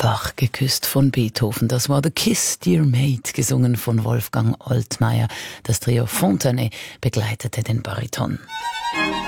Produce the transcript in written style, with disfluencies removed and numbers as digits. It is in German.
Bach geküsst von Beethoven. Das war The Kiss, Dear Mate, gesungen von Wolfgang Oltmeier. Das Trio Fontanet begleitete den Bariton.